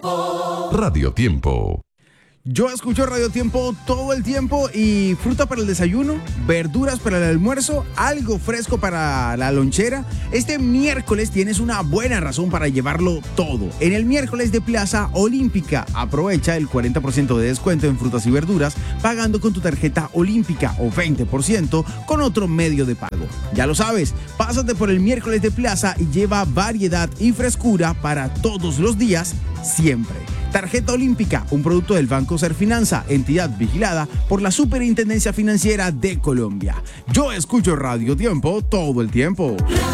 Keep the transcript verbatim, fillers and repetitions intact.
Tiempo. Radio Tiempo. Yo escucho Radio Tiempo todo el tiempo y fruta para el desayuno, verduras para el almuerzo, algo fresco para la lonchera. Este miércoles tienes una buena razón para llevarlo todo. En el miércoles de Plaza Olímpica, aprovecha el cuarenta por ciento de descuento en frutas y verduras pagando con tu tarjeta Olímpica o veinte por ciento con otro medio de pago. Ya lo sabes, pásate por el miércoles de Plaza y lleva variedad y frescura para todos los días, siempre. Tarjeta Olímpica, un producto del Banco Serfinanza, entidad vigilada por la Superintendencia Financiera de Colombia. Yo escucho Radio Tiempo todo el tiempo.